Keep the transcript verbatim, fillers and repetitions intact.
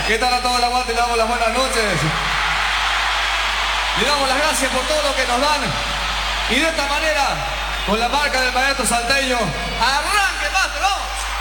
¿Qué tal a toda la guante? Le damos las buenas noches. Le damos las gracias por todo lo que nos dan. Y de esta manera, con la marca del maestro salteño, arranque, maestro.